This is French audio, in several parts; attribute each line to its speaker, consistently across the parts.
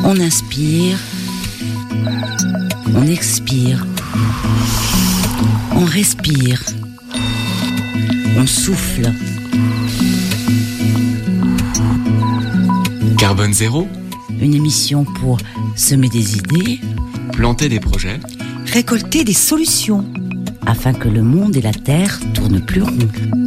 Speaker 1: On inspire, on expire, on respire, on souffle.
Speaker 2: Carbone zéro,
Speaker 1: une émission pour semer des idées,
Speaker 2: planter des projets,
Speaker 3: récolter des solutions,
Speaker 1: afin que le monde et la terre tournent plus rond.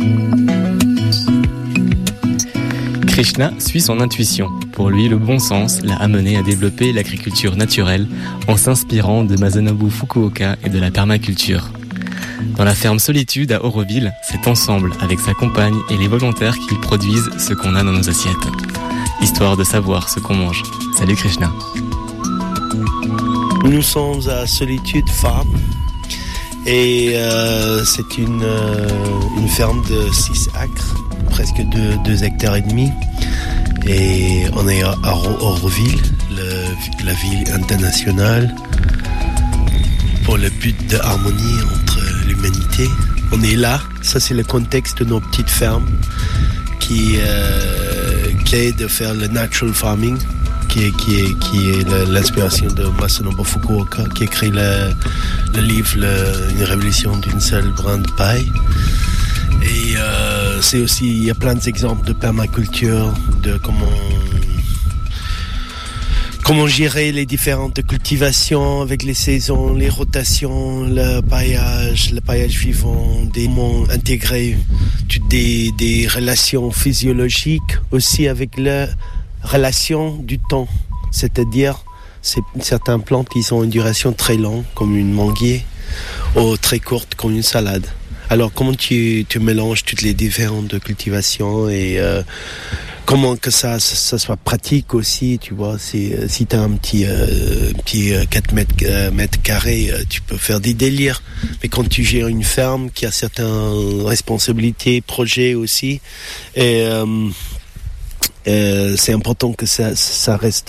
Speaker 4: Krishna suit son intuition. Pour lui, le bon sens l'a amené à développer l'agriculture naturelle en s'inspirant de Masanobu Fukuoka et de la permaculture. Dans la ferme Solitude à Auroville, c'est ensemble avec sa compagne et les volontaires qu'ils produisent ce qu'on a dans nos assiettes. Histoire de savoir ce qu'on mange. Salut Krishna.
Speaker 5: Nous sommes à Solitude Farm et c'est une ferme de 6 acres, presque 2 hectares et demi. Et on est à Auroville, la ville internationale, pour le but de harmonie entre l'humanité. On est là, ça c'est le contexte de nos petites fermes qui est de faire le natural farming, qui est l'inspiration de Masanobu Fukuoka, qui a écrit le livre Une révolution d'une seule brin de paille. Et c'est aussi, il y a plein d'exemples de permaculture, de comment gérer les différentes cultivations avec les saisons, les rotations, le paillage vivant, comment intégrer toutes des relations physiologiques aussi avec la relation du temps. C'est-à-dire, certaines plantes qui ont une duration très longue, comme une manguier, ou très courte, comme une salade. Alors, comment tu mélanges toutes les différentes cultivations et comment que ça soit pratique aussi, tu vois. Si tu as un petit 4 mètres carrés, tu peux faire des délires. Mais quand tu gères une ferme qui a certaines responsabilités, projets aussi, et c'est important que ça reste...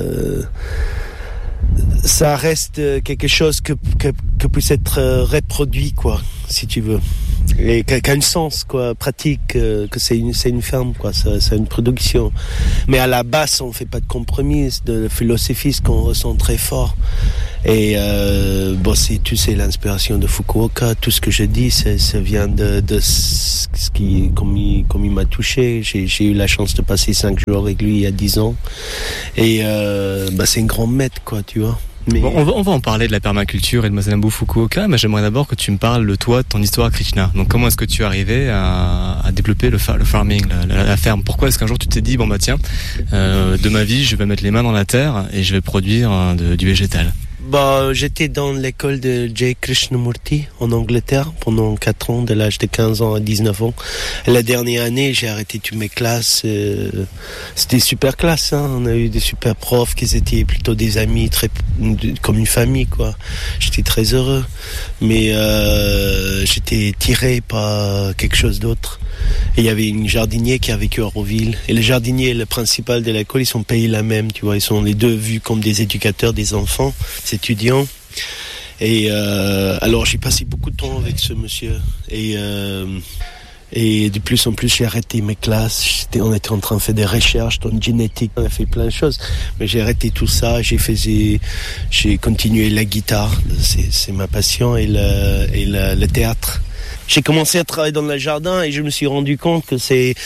Speaker 5: ça reste quelque chose que puisse être reproduit, quoi, si tu veux, et qui a un sens, quoi, pratique, que c'est une ferme, quoi, c'est une production. Mais à la base, on fait pas de compromis, de philosophie qu'on ressent très fort. Et tu sais, l'inspiration de Fukuoka, tout ce que je dis, ça vient de ce qui, comme il m'a touché. J'ai eu la chance de passer 5 jours avec lui il y a 10 ans. Et c'est un grand maître, quoi, tu vois. Mais...
Speaker 4: Bon, on va en parler de la permaculture et de Masanobu Fukuoka, mais j'aimerais d'abord que tu me parles de toi, de ton histoire, Krishna. Donc comment est-ce que tu es arrivé à développer le farming, la ferme? Pourquoi est-ce qu'un jour tu t'es dit, de ma vie, je vais mettre les mains dans la terre et je vais produire du végétal?
Speaker 5: J'étais dans l'école de J. Krishnamurti en Angleterre pendant 4 ans, de l'âge de 15 ans à 19 ans. Et la dernière année, j'ai arrêté toutes mes classes. C'était super classe, hein. On a eu des super profs qui étaient plutôt des amis, comme une famille, quoi. J'étais très heureux. Mais j'étais tiré par quelque chose d'autre. Et il y avait une jardinier qui a vécu à Auroville. Et le jardinier et le principal de l'école, ils sont payés la même, tu vois. Ils sont les deux vus comme des éducateurs des enfants, des étudiants. Et alors j'ai passé beaucoup de temps avec ce monsieur. Et de plus en plus, j'ai arrêté mes classes. On était en train de faire des recherches dans la génétique. On a fait plein de choses. Mais j'ai arrêté tout ça. J'ai continué la guitare. C'est ma passion. Et le théâtre. J'ai commencé à travailler dans le jardin et je me suis rendu compte que si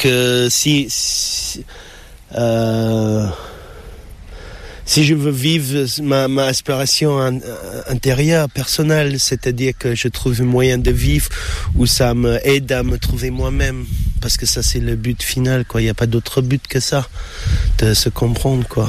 Speaker 5: je veux vivre ma aspiration intérieure, personnelle, c'est-à-dire que je trouve un moyen de vivre où ça me aide à me trouver moi-même, parce que ça c'est le but final, quoi. Il n'y a pas d'autre but que ça, de se comprendre, quoi.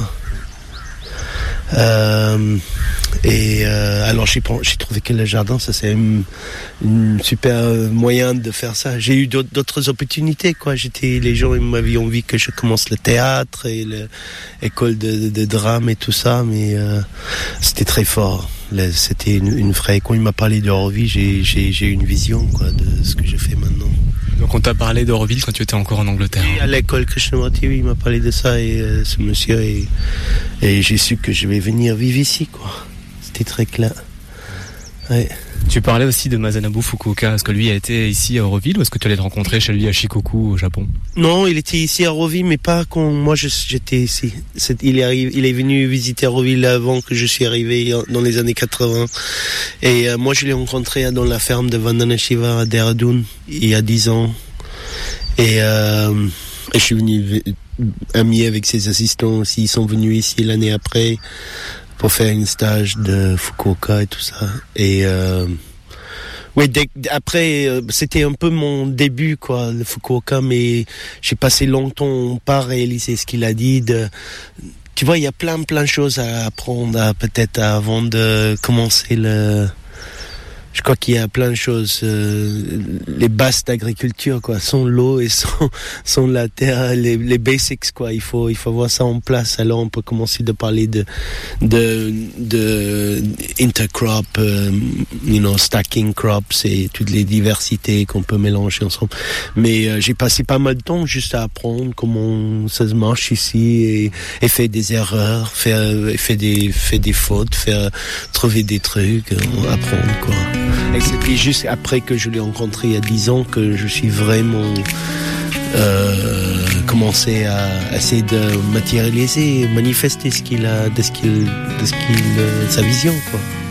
Speaker 5: Alors j'ai trouvé que le jardin, ça c'est une super moyen de faire ça. J'ai eu d'autres opportunités, quoi. Les gens m'avaient envie que je commence le théâtre et l'école de drame et tout ça, mais c'était très fort. C'était une vraie. Quand il m'a parlé d'Auroville, j'ai eu une vision, quoi, de ce que je fais maintenant.
Speaker 4: Donc on t'a parlé d'Auroville quand tu étais encore en Angleterre.
Speaker 5: Et à l'école Krishnamurti, il m'a parlé de ça, et ce monsieur, et j'ai su que je vais venir vivre ici, quoi. C'était très clair. Ouais.
Speaker 4: Tu parlais aussi de Masanobu Fukuoka. Est-ce que lui a été ici à Auroville ou est-ce que tu allais le rencontrer chez lui à Shikoku au Japon?
Speaker 5: Non, il était ici à Auroville, mais pas quand moi j'étais ici. Il est venu visiter Auroville avant que je suis arrivé dans les années 80. Et moi je l'ai rencontré dans la ferme de Vandana Shiva à Dehradun il y a 10 ans. Et je suis venu ami avec ses assistants aussi. Ils sont venus ici l'année après pour faire un stage de Fukuoka et tout ça. Et oui, après c'était un peu mon début quoi, le Fukuoka, mais j'ai passé longtemps pas réaliser ce qu'il a dit. Tu vois, il y a plein de choses à apprendre peut-être avant de commencer le. Je crois qu'il y a plein de choses, les bases d'agriculture, quoi, sans l'eau et sans la terre, les basics, quoi. Il faut avoir ça en place. Alors on peut commencer de parler de intercrop, stacking crops et toutes les diversités qu'on peut mélanger ensemble. Mais j'ai passé pas mal de temps juste à apprendre comment ça se marche ici et faire des erreurs, faire des fautes, trouver des trucs, apprendre, quoi. Et c'est puis juste après que je l'ai rencontré il y a 10 ans que je suis vraiment commencé à essayer de matérialiser, manifester sa vision, quoi.